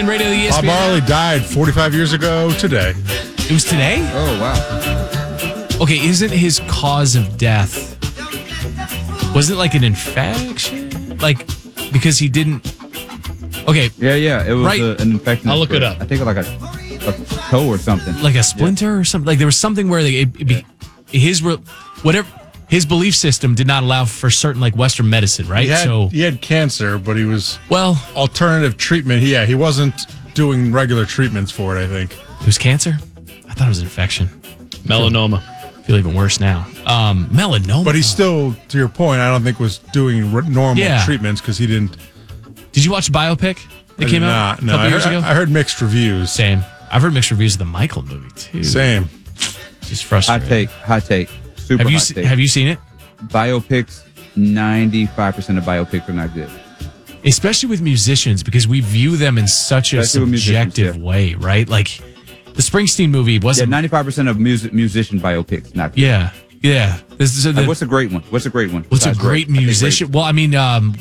Radio the Bob ESPN. Marley died 45 years ago today. It was today? Oh, wow. Okay, isn't his cause of death, was it like an infection? Like, because he didn't... Okay. Yeah. It was Right. An infection. I'll look it up. I think like a toe or something. Like a splinter or something? Like there was something where his belief system did not allow for certain like Western medicine, right? He had cancer, but he was alternative treatment. He wasn't doing regular treatments for it, I think. It was cancer? I thought it was an infection. Melanoma. I feel even worse now. Melanoma. But he still, to your point, I don't think was doing normal treatments because he didn't. Did you watch the biopic that came out a couple years ago? I heard mixed reviews. Same. I've heard mixed reviews of the Michael movie too. Same. Just frustrating. Hot take. Super hot take. Have you seen it? Biopics, 95% of biopics are not good. Especially with musicians, because we view them in such a subjective way, right? Like the Springsteen movie wasn't. Yeah, 95% of musician biopics not good. Yeah. What's a great one? What's a great musician? Well, I mean,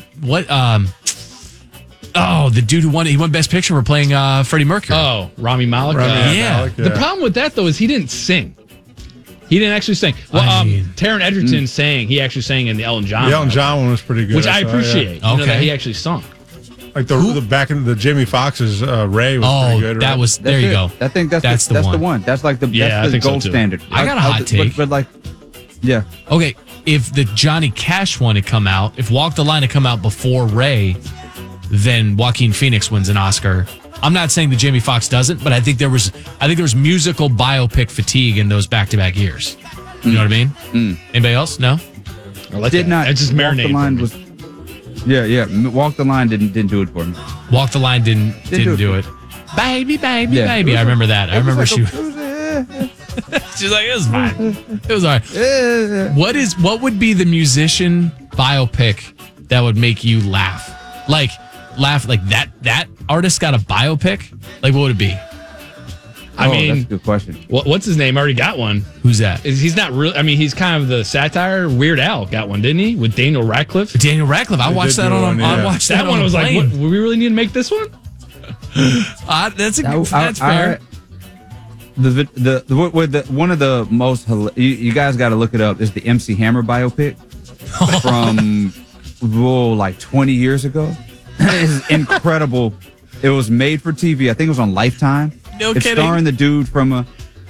the dude who won Best Picture for playing Freddie Mercury. Oh, Rami Malek. Malek, The problem with that though is he didn't sing. He didn't actually sing. Well, Taron Egerton sang. He actually sang in the Elton John. The Elton John one was pretty good, which I appreciate. Yeah. You know, that he actually sung. Like the back in the Jamie Foxx's Ray was pretty good. Right? That was there. You go. I think that's the one. That's like the gold standard. I got a hot take. But like, yeah. Okay, if the Johnny Cash one had come out, if Walk the Line had come out before Ray, then Joaquin Phoenix wins an Oscar. I'm not saying that Jamie Foxx doesn't, but I think there was musical biopic fatigue in those back-to-back years. You know what I mean? Anybody else? No? I like Did that. not. It's just Walk the Line marinade. Yeah. Walk the Line didn't do it for me. Walk the Line didn't do it. Baby. I remember that. I remember she. She's like, it was fine. It was all right. What would be the musician biopic that would make you laugh? Like that artist got a biopic? Like what would it be? I mean, that's a good question. What's his name? Already got one. Who's that? He's not really. I mean, he's kind of the satire. Weird Al got one, didn't he? With Daniel Radcliffe. I watched that on. I watched that one. On Was plane. like, what, we really need to make this one. That's fair. One of the most you guys got to look it up is the MC Hammer biopic from like 20 years ago. It's incredible. It was made for TV. I think it was on Lifetime. No it's kidding. Starring the dude from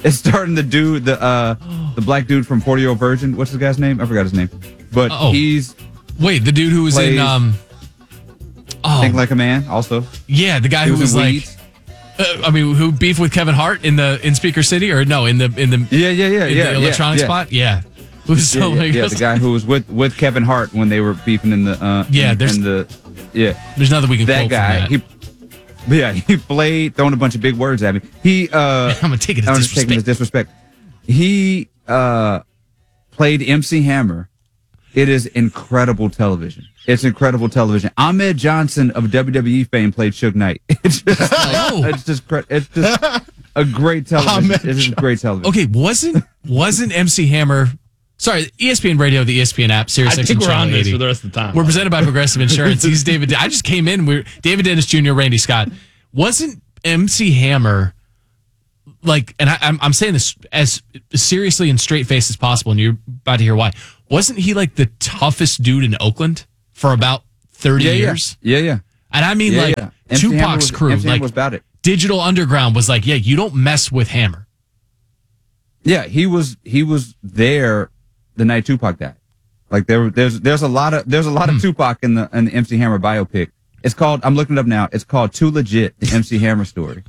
the black dude from 40-Year-Old Virgin. What's the guy's name? I forgot his name. But the dude who was in Think Like a Man also. Yeah, the guy who was like who beefed with Kevin Hart in Speaker City or no in the the electronic spot. Yeah. It was so the guy who was with Kevin Hart when they were beefing in the there's nothing we can that quote guy from that. he played throwing a bunch of big words at me. I'm gonna take it as disrespect. He played MC Hammer. It is incredible television. It's incredible television. Ahmed Johnson of WWE fame played Suge Knight. It's just a great television. It is great television. Okay, wasn't MC Hammer? Sorry, ESPN Radio, the ESPN app, Sirius XM. I think we're on this 80. for the rest of the time. We're presented by Progressive Insurance. He's David. I just came in. We're David Dennis Jr., Randy Scott. Wasn't MC Hammer like? And I'm saying this as seriously and straight face as possible, and you're about to hear why. Wasn't he like the toughest dude in Oakland for about 30 years? Yeah. And I mean, Tupac's crew, MC Hammer was about it. Digital Underground was like, you don't mess with Hammer. Yeah, he was there the night Tupac died. Like there's a lot of Tupac in the MC Hammer biopic. It's called, I'm looking it up now. It's called Too Legit, the MC Hammer story.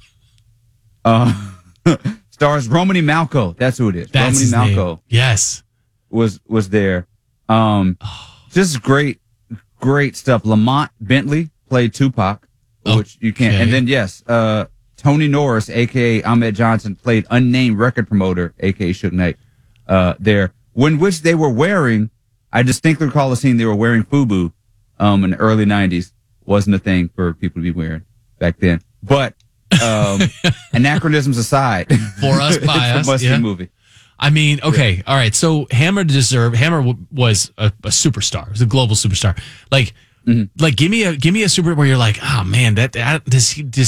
Stars Romany Malco. That's who it is. That's Romany his Malco. name. Yes. Was there. Just great stuff. Lamont Bentley played Tupac, which you can't. And then yes, Tony Norris, aka Ahmed Johnson, played unnamed record promoter, aka Suge Knight. There, which they were wearing. I distinctly recall a scene they were wearing FUBU, in the early '90s. Wasn't a thing for people to be wearing back then. But anachronisms aside, for us, by it's us, a must-see movie. I mean, okay, all right. So Hammer was a superstar. He was a global superstar. Like, Like, give me a super where you're like, oh man, that does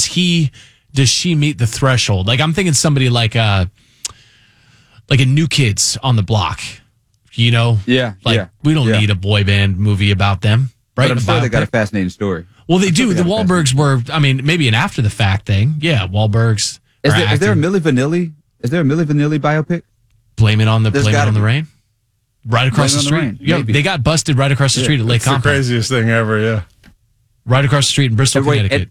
she meet the threshold? Like, I'm thinking somebody like a New Kids on the Block, you know? Yeah. We don't need a boy band movie about them, right? But I'm sure they got a fascinating story. Well, they do. The Wahlbergs were, I mean, maybe an after the fact thing. Yeah, Wahlbergs. Is there a Milli Vanilli? Is there a Milli Vanilli biopic? Blame it on the rain. Right across the street. Yeah, they got busted right across the street at Lake Compound. It's the craziest thing ever, yeah. Right across the street in Bristol, Connecticut.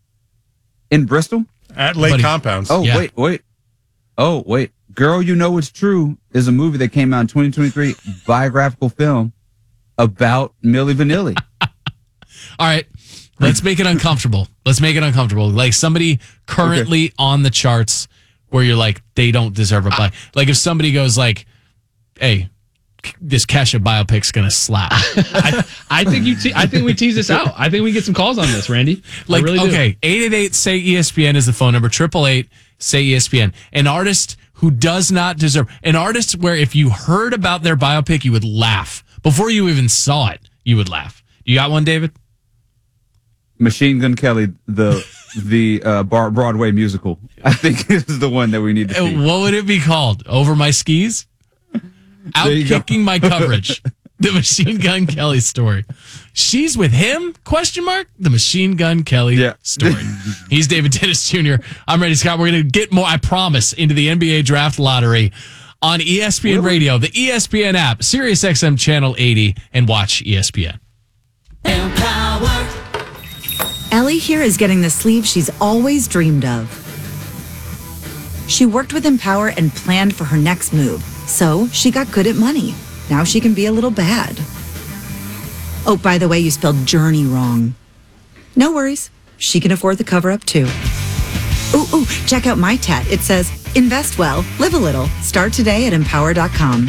In Bristol? At Lake Compounds. Oh, yeah. Wait. Oh, wait. Girl, You Know It's True is a movie that came out in 2023, biographical film about Milli Vanilli. All right. Let's make it uncomfortable. Like somebody currently on the charts where you're like, they don't deserve a biopic. Like if somebody goes like, hey, this Kesha biopic's gonna slap. I think we tease this out. I think we get some calls on this, Randy. Like, really okay, 888-SAY-ESPN is the phone number. 888-SAY-ESPN. An artist who does not deserve, an artist where if you heard about their biopic, you would laugh. Before you even saw it, you would laugh. You got one, David? Machine Gun Kelly, the Broadway musical, I think is the one that we need to see. What would it be called? Over My Skis? Outkicking My Coverage. The Machine Gun Kelly story. She's with him? ? The Machine Gun Kelly story. He's David Dennis Jr. I'm Randy Scott. We're going to get more, I promise, into the NBA draft lottery on ESPN Radio, the ESPN app, Sirius XM Channel 80, and watch ESPN. Empower. Ellie here is getting the sleeve she's always dreamed of. She worked with Empower and planned for her next move, so she got good at money. Now she can be a little bad. Oh, by the way, you spelled journey wrong. No worries. She can afford the cover-up, too. Ooh, check out my tat. It says, invest well, live a little. Start today at empower.com.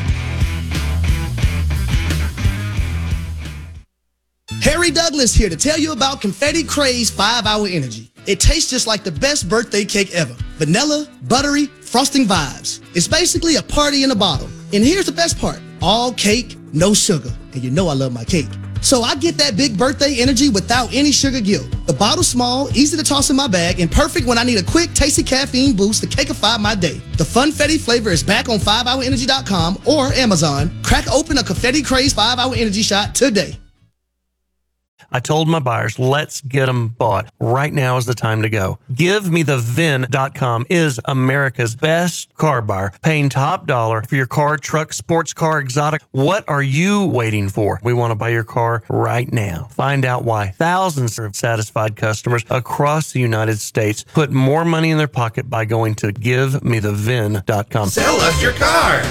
Harry Douglas here to tell you about Confetti Craze 5-Hour Energy. It tastes just like the best birthday cake ever. Vanilla, buttery, frosting vibes. It's basically a party in a bottle. And here's the best part. All cake, no sugar. And you know I love my cake. So I get that big birthday energy without any sugar guilt. The bottle's small, easy to toss in my bag, and perfect when I need a quick, tasty caffeine boost to cakeify my day. The Funfetti flavor is back on 5hourenergy.com or Amazon. Crack open a Confetti Craze 5-Hour Energy shot today. I told my buyers, let's get them bought. Right now is the time to go. GiveMeTheVin.com is America's best car buyer, paying top dollar for your car, truck, sports car, exotic. What are you waiting for? We want to buy your car right now. Find out why thousands of satisfied customers across the United States put more money in their pocket by going to GiveMeTheVin.com. Sell us your car.